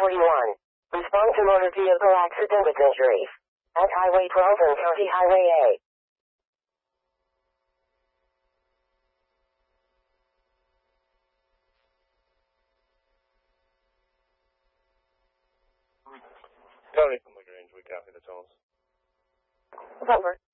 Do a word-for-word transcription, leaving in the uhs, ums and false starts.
forty-one. Respond to motor vehicle accident with injuries. At Highway twelve and County Highway A. Tony from LaGrange, we copy the tones. Over.